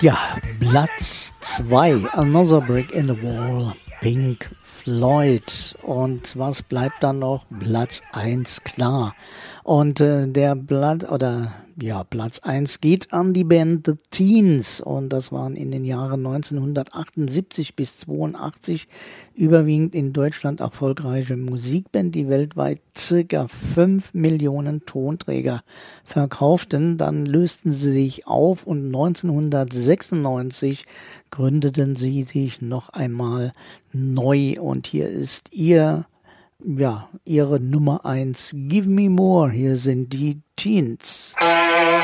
Ja, Platz 2, Another Brick in the Wall, Pink Floyd. Und was bleibt dann noch? Platz 1, klar. Und Platz 1 geht an die Band The Teens. Und das waren in den Jahren 1978 bis 82 überwiegend in Deutschland erfolgreiche Musikband, die weltweit ca. 5 Millionen Tonträger verkauften. Dann lösten sie sich auf und 1996 gründeten sie sich noch einmal neu. Und hier ist ihre Nummer 1, Give Me More. Hier sind die Teens.